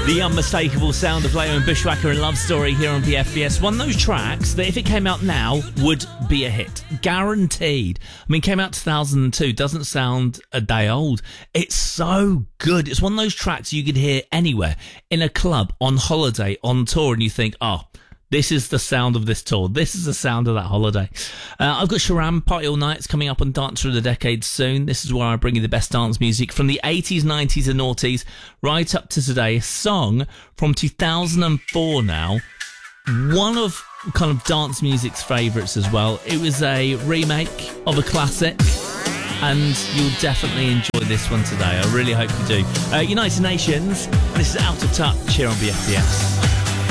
The unmistakable sound of Leo and Bushwhacker and Love Story here on BFBS. One of those tracks that if it came out now would be a hit. Guaranteed. I mean, came out 2002, doesn't sound a day old. It's so good. It's one of those tracks you could hear anywhere, in a club, on holiday, on tour, and you think, oh, this is the sound of this tour. This is the sound of that holiday. I've got Sharam Party All Nights coming up on Dance Through the Decades soon. This is where I bring you the best dance music from the 80s, 90s and noughties right up to today. A song from 2004 now. One of kind of dance music's favourites as well. It was a remake of a classic. And you'll definitely enjoy this one today. I really hope you do. United Nations, this is Out of Touch here on BFBS.